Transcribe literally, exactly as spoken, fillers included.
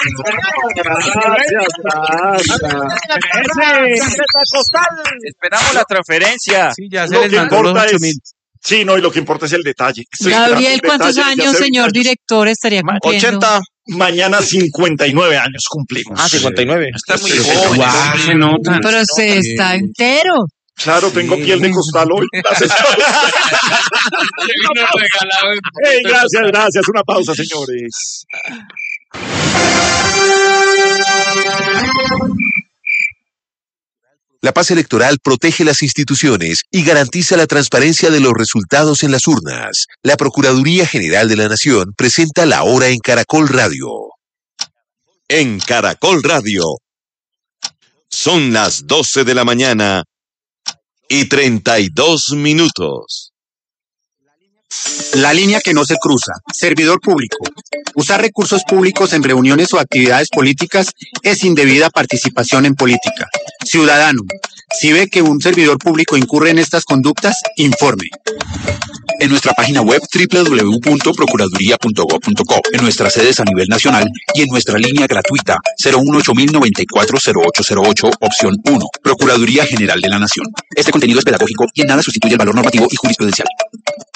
Esperamos la transferencia. Sí, ya se les mandó los ocho mil. Sí, no, y lo que importa es el detalle. Estoy Gabriel, ¿cuántos detalle, años, señor director, estaría cumpliendo? ochenta. Mañana cincuenta y nueve años cumplimos. Ah, cincuenta y nueve. Está muy Sí, joven. Wow, se nota. Pero se está entero. Claro, tengo piel de costal hoy. Gracias. Hey, gracias, gracias. Una pausa, señores. La paz electoral protege las instituciones y garantiza la transparencia de los resultados en las urnas. La Procuraduría General de la Nación presenta La Hora en Caracol Radio. En Caracol Radio. Son las doce de la mañana y treinta y dos minutos. La línea que no se cruza. Servidor público. Usar recursos públicos en reuniones o actividades políticas es indebida participación en política. Ciudadano, si ve que un servidor público incurre en estas conductas, informe. En nuestra página web doble u doble u doble u punto procuraduría punto gob punto co, en nuestras sedes a nivel nacional y en nuestra línea gratuita cero uno ocho mil noventa y cuatro cero ocho cero ocho, opción uno. Procuraduría General de la Nación. Este contenido es pedagógico y en nada sustituye el valor normativo y jurisprudencial.